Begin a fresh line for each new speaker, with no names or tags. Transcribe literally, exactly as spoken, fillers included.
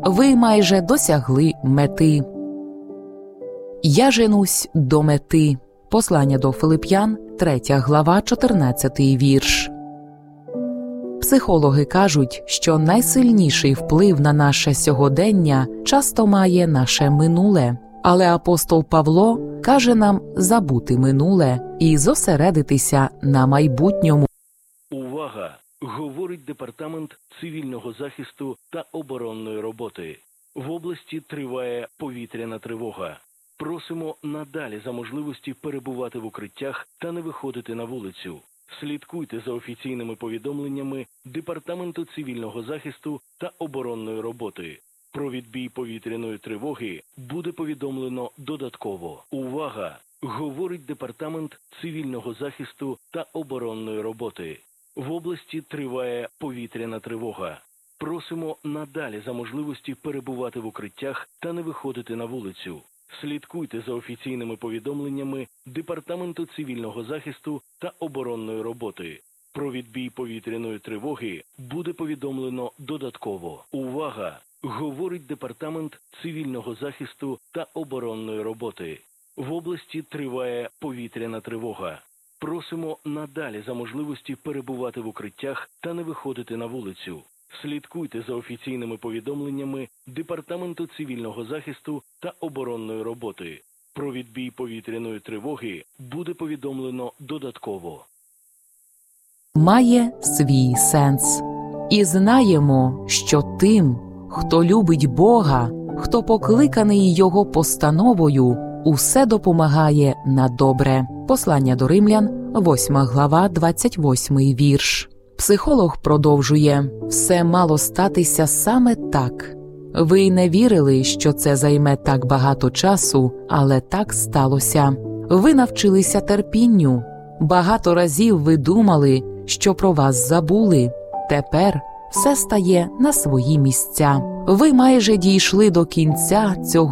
ви майже досягли мети. Я женусь до мети. Послання до Филип'ян, третя глава, чотирнадцятий вірш. Психологи кажуть, що найсильніший вплив на наше сьогодення часто має наше минуле. Але апостол Павло каже нам забути минуле і зосередитися на майбутньому.
Увага! Говорить Департамент цивільного захисту та оборонної роботи. В області триває повітряна тривога. Просимо надалі за можливості перебувати в укриттях та не виходити на вулицю. Слідкуйте за офіційними повідомленнями Департаменту цивільного захисту та оборонної роботи. Про відбій повітряної тривоги буде повідомлено додатково. Увага! Говорить Департамент цивільного захисту та оборонної роботи. В області триває повітряна тривога. Просимо надалі за можливості перебувати в укриттях та не виходити на вулицю. Слідкуйте за офіційними повідомленнями Департаменту цивільного захисту та оборонної роботи. Про відбій повітряної тривоги буде повідомлено додатково. Увага! Говорить Департамент цивільного захисту та оборонної роботи. В області триває повітряна тривога. Просимо надалі за можливості перебувати в укриттях та не виходити на вулицю. Слідкуйте за офіційними повідомленнями Департаменту цивільного захисту та оборонної роботи. Про відбій повітряної тривоги буде повідомлено додатково.
Має свій сенс. І знаємо, що тим, хто любить Бога, хто покликаний Його постановою, усе допомагає на добре. Послання до Римлян, восьма глава, двадцять восьмий вірш. Психолог продовжує: «Все мало статися саме так. Ви не вірили, що це займе так багато часу, але так сталося. Ви навчилися терпінню. Багато разів ви думали, що про вас забули. Тепер все стає на свої місця. Ви майже дійшли до кінця цього